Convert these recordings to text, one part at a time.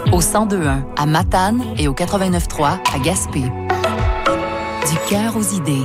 Au 102.1 à Matane et au 89.3 à Gaspé. Du cœur aux idées.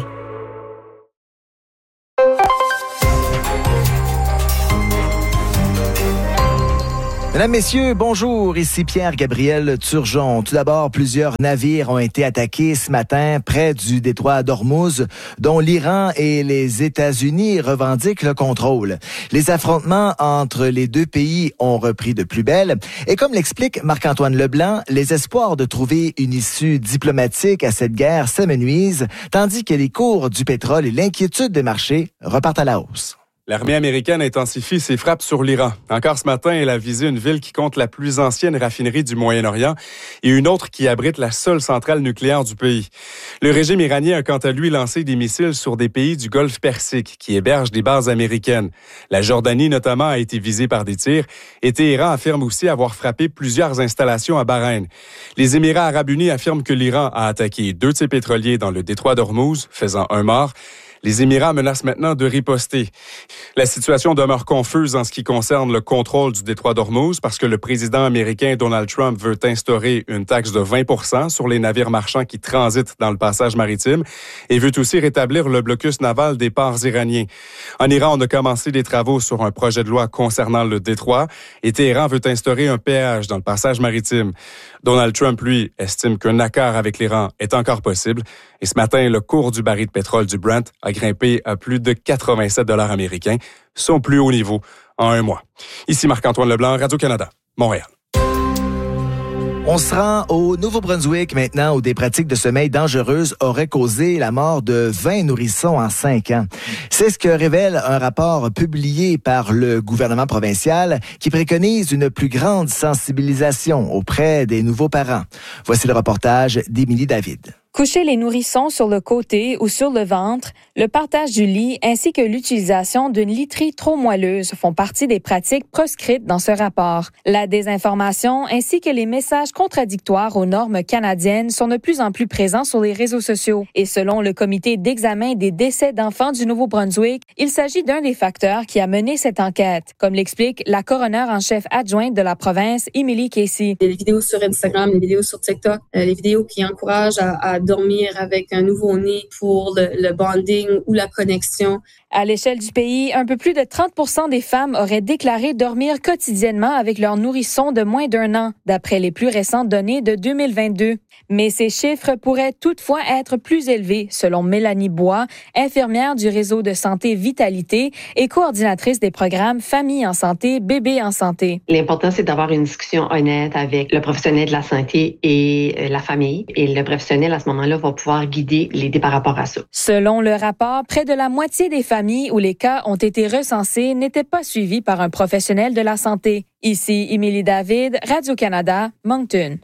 Mesdames, Messieurs, bonjour, ici Pierre-Gabriel Turgeon. Tout d'abord, plusieurs navires ont été attaqués ce matin près du détroit d'Ormuz, dont l'Iran et les États-Unis revendiquent le contrôle. Les affrontements entre les deux pays ont repris de plus belle et comme l'explique Marc-Antoine Leblanc, les espoirs de trouver une issue diplomatique à cette guerre s'amenuisent, tandis que les cours du pétrole et l'inquiétude des marchés repartent à la hausse. L'armée américaine intensifie ses frappes sur l'Iran. Encore ce matin, elle a visé une ville qui compte la plus ancienne raffinerie du Moyen-Orient et une autre qui abrite la seule centrale nucléaire du pays. Le régime iranien a quant à lui lancé des missiles sur des pays du Golfe Persique qui hébergent des bases américaines. La Jordanie notamment a été visée par des tirs et Téhéran affirme aussi avoir frappé plusieurs installations à Bahreïn. Les Émirats arabes unis affirment que l'Iran a attaqué 2 de ses pétroliers dans le détroit d'Ormuz, faisant 1 mort. Les Émirats menacent maintenant de riposter. La situation demeure confuse en ce qui concerne le contrôle du détroit d'Ormuz parce que le président américain Donald Trump veut instaurer une taxe de 20% sur les navires marchands qui transitent dans le passage maritime et veut aussi rétablir le blocus naval des ports iraniens. En Iran, on a commencé des travaux sur un projet de loi concernant le détroit et Téhéran veut instaurer un péage dans le passage maritime. Donald Trump, lui, estime qu'un accord avec l'Iran est encore possible. Et ce matin, le cours du baril de pétrole du Brent a grimpé à plus de 87 $ américains, son plus haut niveau en 1 mois. Ici Marc-Antoine Leblanc, Radio-Canada, Montréal. On se rend au Nouveau-Brunswick maintenant où des pratiques de sommeil dangereuses auraient causé la mort de 20 nourrissons en 5 ans. C'est ce que révèle un rapport publié par le gouvernement provincial qui préconise une plus grande sensibilisation auprès des nouveaux parents. Voici le reportage d'Émilie David. Coucher les nourrissons sur le côté ou sur le ventre, le partage du lit ainsi que l'utilisation d'une literie trop moelleuse font partie des pratiques proscrites dans ce rapport. La désinformation ainsi que les messages contradictoires aux normes canadiennes sont de plus en plus présents sur les réseaux sociaux. Et selon le comité d'examen des décès d'enfants du Nouveau-Brunswick, il s'agit d'un des facteurs qui a mené cette enquête, comme l'explique la coroner en chef adjointe de la province, Emily Casey. Les vidéos sur Instagram, les vidéos sur TikTok, les vidéos qui encouragent à dormir avec un nouveau-né pour le bonding ou la connexion. À l'échelle du pays, un peu plus de 30% des femmes auraient déclaré dormir quotidiennement avec leur nourrisson de moins d'1 an, d'après les plus récentes données de 2022. Mais ces chiffres pourraient toutefois être plus élevés, selon Mélanie Bois, infirmière du réseau de santé Vitalité et coordinatrice des programmes Famille en santé, Bébé en santé. L'important, c'est d'avoir une discussion honnête avec le professionnel de la santé et la famille. Et le professionnel, à ce moment-là, va pouvoir guider l'aider par rapport à ça. Selon le rapport, près de la moitié des familles où les cas ont été recensés n'étaient pas suivis par un professionnel de la santé. Ici, Émilie David, Radio-Canada, Moncton.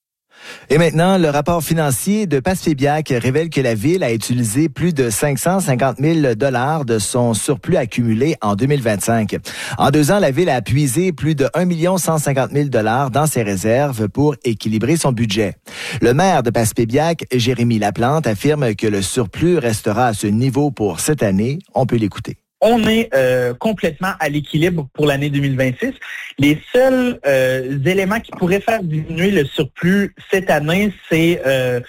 Et maintenant, le rapport financier de Passepébiac révèle que la ville a utilisé plus de 550 000 $ de son surplus accumulé en 2025. En 2 ans, la ville a puisé plus de 1 150 000 $ dans ses réserves pour équilibrer son budget. Le maire de Passepébiac, Jérémy Laplante, affirme que le surplus restera à ce niveau pour cette année. On peut l'écouter. On est complètement à l'équilibre pour l'année 2026. Les seuls éléments qui pourraient faire diminuer le surplus cette année, c'est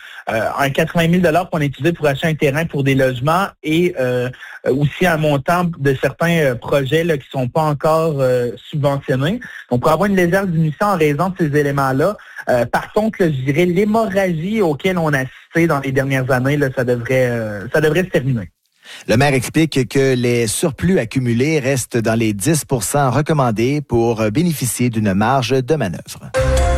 un 80 000 $ qu'on a utilisé pour acheter un terrain pour des logements et aussi un montant de certains projets là, qui ne sont pas encore subventionnés. Donc, pour avoir une légère diminution en raison de ces éléments-là. Par contre, là, je dirais l'hémorragie auquel on a assisté dans les dernières années, là, ça devrait se terminer. Le maire explique que les surplus accumulés restent dans les 10 % recommandés pour bénéficier d'une marge de manœuvre.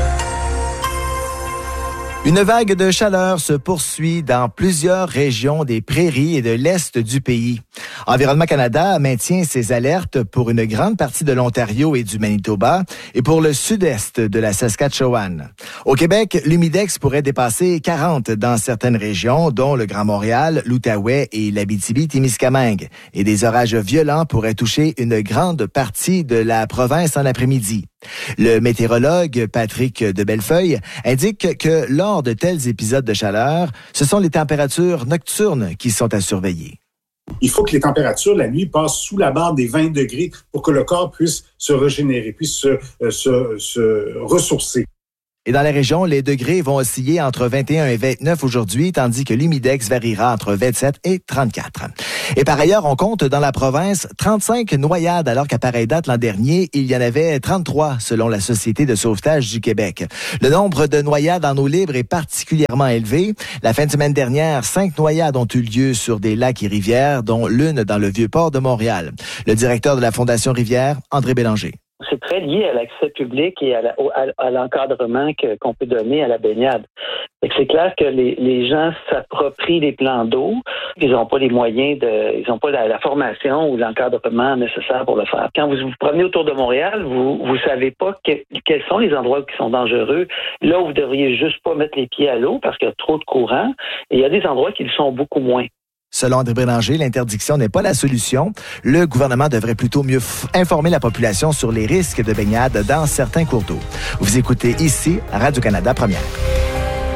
Une vague de chaleur se poursuit dans plusieurs régions des prairies et de l'Est du pays. Environnement Canada maintient ses alertes pour une grande partie de l'Ontario et du Manitoba et pour le sud-est de la Saskatchewan. Au Québec, l'humidex pourrait dépasser 40 dans certaines régions, dont le Grand Montréal, l'Outaouais et l'Abitibi-Témiscamingue. Et des orages violents pourraient toucher une grande partie de la province en après-midi. Le météorologue Patrick de Bellefeuille indique que lors de tels épisodes de chaleur, ce sont les températures nocturnes qui sont à surveiller. Il faut que les températures la nuit passent sous la barre des 20 degrés pour que le corps puisse se régénérer, puisse se ressourcer. Et dans la région, les degrés vont osciller entre 21 et 29 aujourd'hui, tandis que l'humidex variera entre 27 et 34. Et par ailleurs, on compte dans la province 35 noyades, alors qu'à pareille date l'an dernier, il y en avait 33 selon la Société de sauvetage du Québec. Le nombre de noyades en eau libre est particulièrement élevé. La fin de semaine dernière, 5 noyades ont eu lieu sur des lacs et rivières, dont l'une dans le Vieux-Port de Montréal. Le directeur de la Fondation Rivière, André Bélanger. C'est très lié à l'accès public et à l'encadrement qu'on peut donner à la baignade. C'est clair que les gens s'approprient les plans d'eau. Ils n'ont pas les moyens ils n'ont pas la formation ou l'encadrement nécessaire pour le faire. Quand vous vous promenez autour de Montréal, vous savez pas quels sont les endroits qui sont dangereux. Là où vous devriez juste pas mettre les pieds à l'eau parce qu'il y a trop de courant. Et il y a des endroits qui le sont beaucoup moins. Selon André Bélanger, l'interdiction n'est pas la solution. Le gouvernement devrait plutôt mieux informer la population sur les risques de baignade dans certains cours d'eau. Vous écoutez ici Radio-Canada Première.